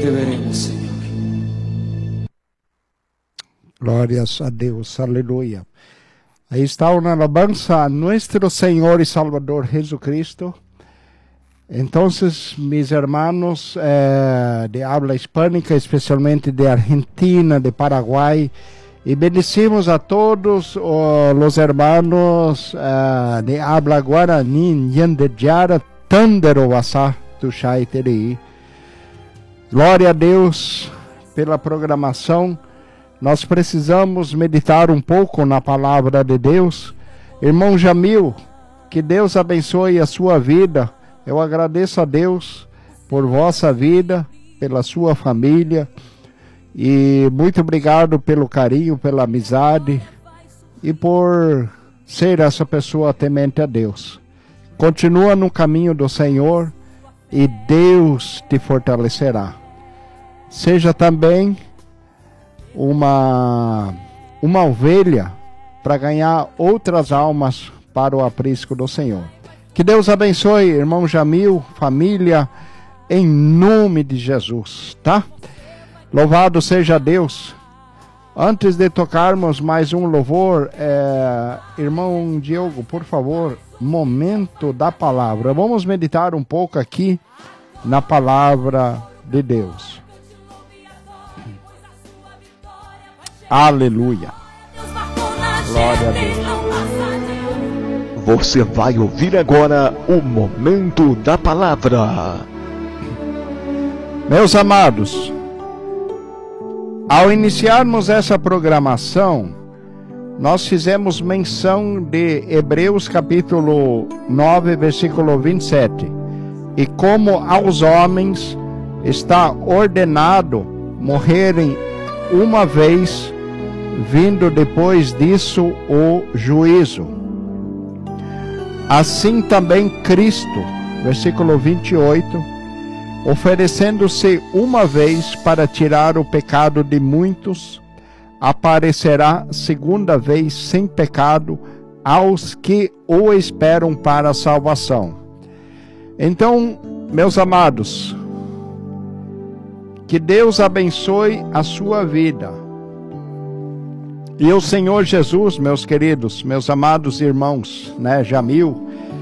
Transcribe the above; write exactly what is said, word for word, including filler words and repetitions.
te veremos, Señor. Glórias a Deus, aleluia. Aí está uma alabança a nosso Senhor e Salvador Jesucristo. Então, meus irmãos eh, de habla hispânica, especialmente de Argentina, de Paraguai, e bendecimos a todos oh, os irmãos uh, de habla guarani, Yandejara, Tandero, Wassá, Tuxai, Terei. Glória a Deus pela programação. Nós precisamos meditar um pouco na palavra de Deus. Irmão Jamil, que Deus abençoe a sua vida. Eu agradeço a Deus por vossa vida, pela sua família. E muito obrigado pelo carinho, pela amizade e por ser essa pessoa temente a Deus. Continua no caminho do Senhor e Deus te fortalecerá. Seja também uma, uma ovelha para ganhar outras almas para o aprisco do Senhor. Que Deus abençoe, irmão Jamil, família, em nome de Jesus, tá? Louvado seja Deus. Antes de tocarmos mais um louvor, é, irmão Diogo, por favor, momento da palavra. Vamos meditar um pouco aqui na palavra de Deus. Aleluia. Glória a Deus. Você vai ouvir agora o momento da palavra. Meus amados, ao iniciarmos essa programação, nós fizemos menção de Hebreus capítulo nove, versículo vinte e sete. E como aos homens está ordenado morrerem uma vez, vindo depois disso o juízo. Assim também Cristo, versículo vinte e oito, oferecendo-se uma vez para tirar o pecado de muitos, aparecerá segunda vez sem pecado aos que o esperam para a salvação. Então, meus amados, que Deus abençoe a sua vida. E o Senhor Jesus, meus queridos, meus amados irmãos, né, Jamil